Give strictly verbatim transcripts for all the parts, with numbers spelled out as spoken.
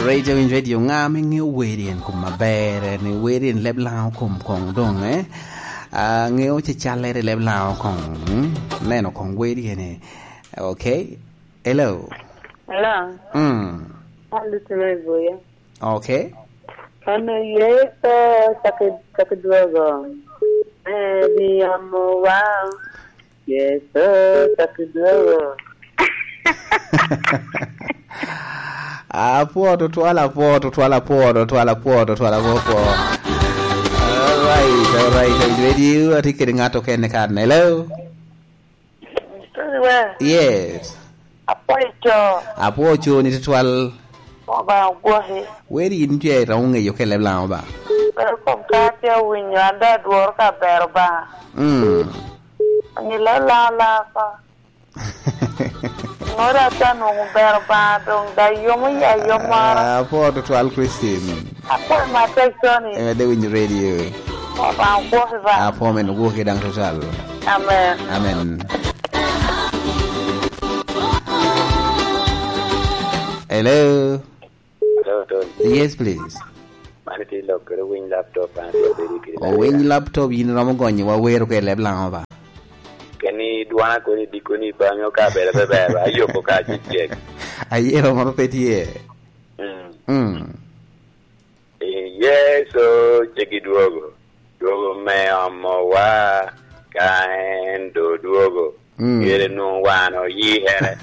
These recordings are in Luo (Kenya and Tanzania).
Radio in radio ngam nge werien kum mabere ni werien leb lao kum kong dong eh a nge o che chale leb lao kong neno kong werien eh okay hello hello mm hello tumezoea okay ana yeto take take duogo eh di amo wow yeto take duogo ah puoto twala puoto twala puoto twala puoto twala puoto all right all right radio atikiri ngato kene kan hello yes apocho apocho ni twal ba gohe weri nje raunge yo kele blanco ba pero con katia winyo anda duor ka berba mm ni la la la ka Ora tano berba dong da yomo ya yomara ah for to twal Christine apa mate soni e de win radio ba gohe ba ah for men go ke dang total amen amen hello hello Don yes please maniti log ko win laptop and the o win laptop yin ramo gonyi wa wero ke le blanco ba keni duana ko ni dikoni banyo ka bere bere ayo ko ka jike ayero mo petie mm mm yeso jigi duogo duogo me amo wa kaendo duogo yere no wano yihere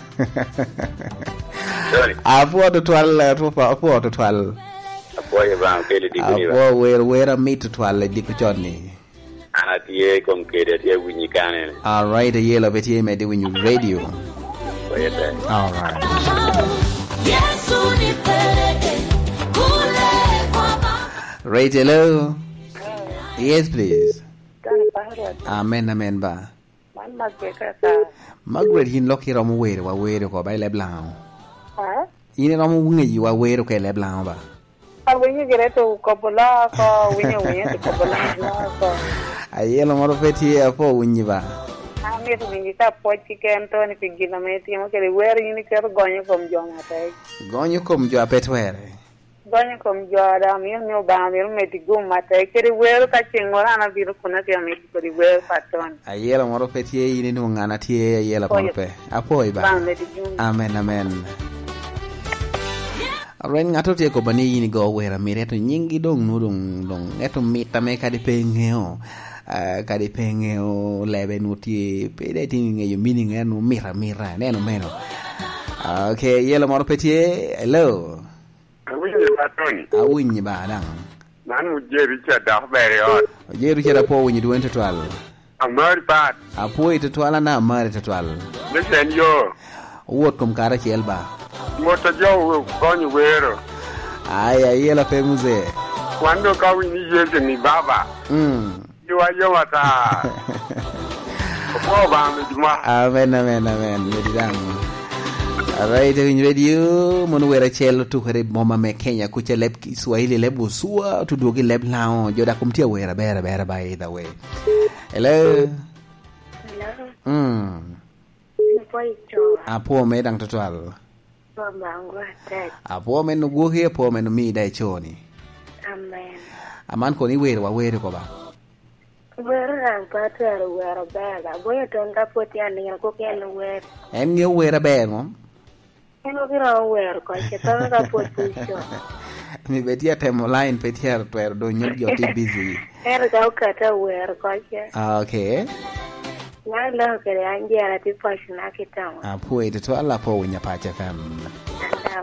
apo to twal to apo to twal apo ye ban kele dikoni ba apo wer wer mit twal dikchoni anatie kom kede tie winyi kanene all right a yellow betie me de winyu radio oyete all right Yesu ni peleke kule kwa radio hello yes please amen amen ba man mageka ka Margaret hin loki romo were wa were ko bay le blanc ha ine romo ngi wa were ko le blanc ba winyo gereto kobola ko winyo winyo kobola ko ayelo moro petie apo winyi ba ami to winyi ka pochi ken to ni pigina meti mo kere wer ni ker gonyo kom jonga te gonyo kom jo apetwere gonyo kom jo da mi no ba mi meti gum mate kere wer ka chingora na biro kuna ke mi kere wer paton ayelo moro petie ine no ngana tie ayelo moro pe apo iba amen amen Ren ngato tie ko bani yini go wera mireto nyingi dong nudong dong eto mita me kadi pengeo uh, kadi pengeo lebe nuti pede tingi ngeyo meaning enu mira mira neno meno uh, okay yelo moro petie hello awinyi batoni awinyi ba dang nanu jeri cha da bere on jeri cha da po winyi duente twal amari bat apo ite twala na amari twal listen yo wot kom kara chelba moto jo gonyo wero aya yela pe muze quando ka wini yeze ni baba mm yo ayo mata ko ba mi duma amen amen amen medidam alright in radio mon wera chelo tu kare moma me Kenya ku chelep Swahili lebu suwa tu dogi leb lao joda kumtia wera bera bera by either way hello hello mm apo me dang total apo me no go here apo me no mi dai choni amen aman ko ni wera wa wera ko ba wera ran patero wera bega boyo tonga poti ani ko ken wera en nge wera be no eno biro wera ko ke tonga poti sho mi betia temo line petia to do nyol yo ti busy er ga ukata wera ko ke okay na lo kere anjera ti passion akitamu apo ite to ala po winya pacha fam